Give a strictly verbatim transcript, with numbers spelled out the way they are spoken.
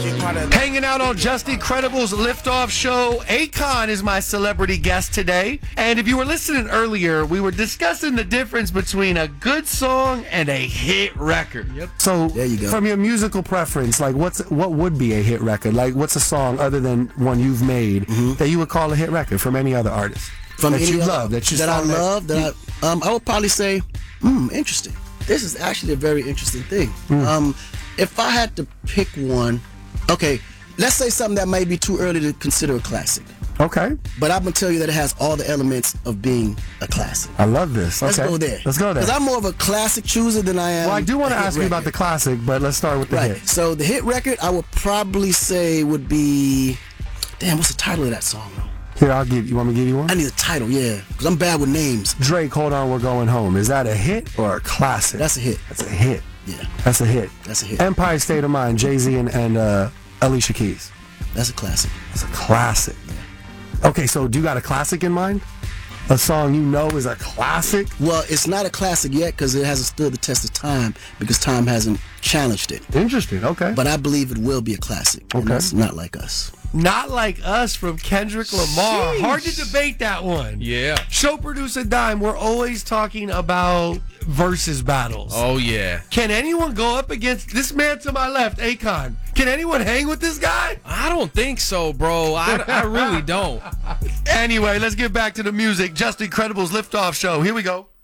Hanging out on Just Incredible's Liftoff Show, Akon is my celebrity guest today. And if you were listening earlier, we were discussing the difference between a good song and a hit record. Yep. So, there you go. From your musical preference, like what's what would be a hit record? Like, what's a song other than one you've made mm-hmm. that you would call a hit record from any other artist from that any you other, love? That you that I love. That, that I um I would probably say, hmm, interesting. This is actually a very interesting thing. Mm. Um, if I had to pick one, okay, let's say something that might be too early to consider a classic. Okay. But I'm going to tell you that it has all the elements of being a classic. I love this. Let's okay. go there. Let's go there. Because I'm more of a classic chooser than I am. Well, I do want to ask record. you about the classic, but let's start with the right. hit. So the hit record, I would probably say would be, damn, what's the title of that song? Here, I'll give you. Want me to give you one? I need a title, yeah, because I'm bad with names. Drake, Hold On, We're Going Home. Is that a hit or a classic? That's a hit. That's a hit. Yeah. That's a hit. That's a hit. Empire State of Mind, Jay-Z and, and uh, Alicia Keys. That's a classic. That's a classic. Yeah. Okay, so do you got a classic in mind? A song you know is a classic? Well, it's not a classic yet because it hasn't stood the test of time because time hasn't challenged it. Interesting, okay. But I believe it will be a classic. Okay. And that's Not Like Us. Not Like Us from Kendrick Lamar. Sheesh. Hard to debate that one. Yeah. Show producer Dime, we're always talking about versus battles. Oh, yeah. Can anyone go up against this man to my left, Akon? Can anyone hang with this guy? I don't think so, bro. I, I really don't. Anyway, let's get back to the music. Just Incredible's Liftoff Show. Here we go.